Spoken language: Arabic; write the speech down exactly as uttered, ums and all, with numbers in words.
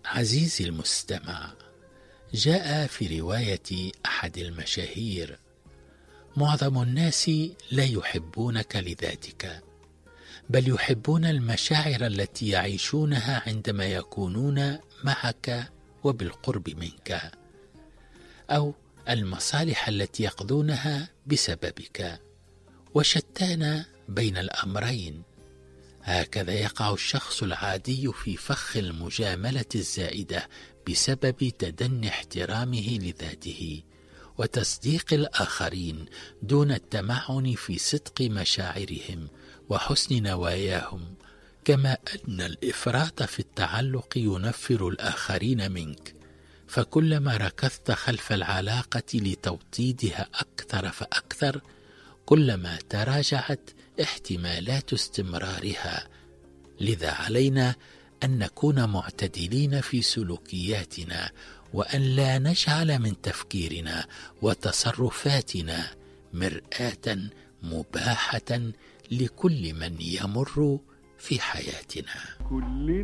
عزيزي المستمع، جاء في رواية أحد المشاهير: معظم الناس لا يحبونك لذاتك، بل يحبون المشاعر التي يعيشونها عندما يكونون معك وبالقرب منك، أو المصالح التي يقضونها بسببك. وشتان بين الأمرين. هكذا يقع الشخص العادي في فخ المجاملة الزائدة بسبب تدني احترامه لذاته وتصديق الآخرين دون التمعن في صدق مشاعرهم وحسن نواياهم، كما أن الإفراط في التعلق ينفر الآخرين منك، فكلما ركضت خلف العلاقة لتوطيدها أكثر فأكثر، كلما تراجعت احتمالات استمرارها. لذا علينا أن نكون معتدلين في سلوكياتنا، وأن لا نجعل من تفكيرنا وتصرفاتنا مرآة مباحة لكل من يمر في حياتنا.